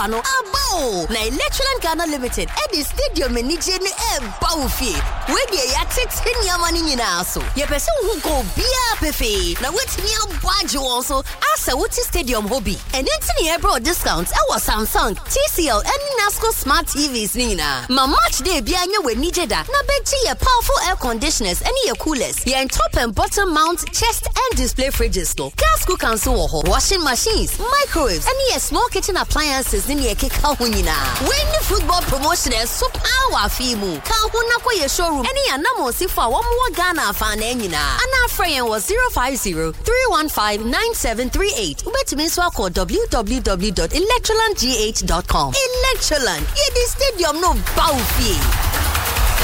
no abo na Electroland Ghana Limited at the stadium in Nije ne Baufi we dey yatete niama ni nyina so ye pese hu go bia pefe na wetimi abwaje won so asa wuti stadium hobby and entini e bro discounts e was Samsung TCL and Nasco smart TVs nina ma match day bia anya we Nije da na beji ye powerful air conditioners and ye coolers ye top and bottom mount chest and display fridges no gas cookers wo ho washing machines microwaves and ye small kitchen appliances ni ye keka ho nyina when the football promotion is so power fimu ka ho na ko ye showroom any anamo sifo a wo mo Ghana fan na nyina ana friend was 050-315-9738 ubetimi so call www.electrolandgh.com Electroland ye the stadium no baufi